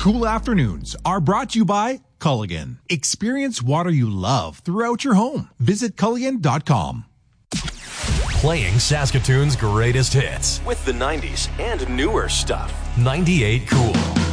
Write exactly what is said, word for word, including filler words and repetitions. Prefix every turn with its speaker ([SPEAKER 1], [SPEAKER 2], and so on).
[SPEAKER 1] cool afternoons are brought to you by Culligan. Experience water you love throughout your home. Visit Culligan dot com.
[SPEAKER 2] Playing Saskatoon's greatest hits
[SPEAKER 3] with the nineties and newer stuff.
[SPEAKER 2] ninety-eight Cool.